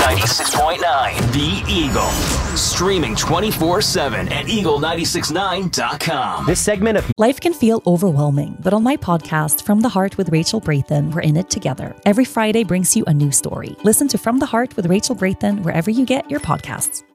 96.9 The Eagle. Streaming 24/7 at eagle969.com. This segment of Life can feel overwhelming, but on my podcast, From the Heart with Rachel Brathen, we're in it together. Every Friday brings you a new story. Listen to From the Heart with Rachel Brathen wherever you get your podcasts.